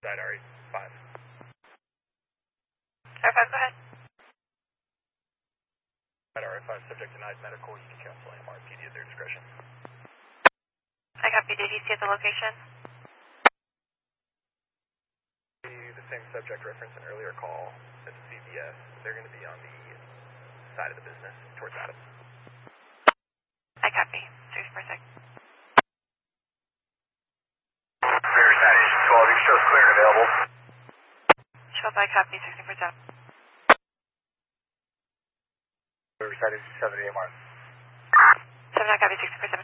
Side RE5. R5, go ahead. Side RE5, subject denied medical. You can cancel MRPD at their discretion. I copy. Did you see at the location? The same subject referenced an earlier call at the CVS. They're going to be on the side of the business towards Adams. I copy. 6%. Riverside Agent 12, you show clear and available. 12, I copy. 60%. Riverside Agent 70 AMR. 7, I copy. 60%.